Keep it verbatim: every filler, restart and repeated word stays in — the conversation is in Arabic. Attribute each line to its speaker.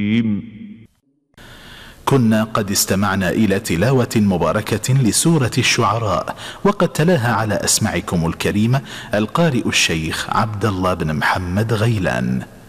Speaker 1: كنا قد استمعنا إلى تلاوة مباركة لسورة الشعراء، وقد تلاها على أسماعكم الكريمة القارئ الشيخ عبد الله بن محمد غيلان.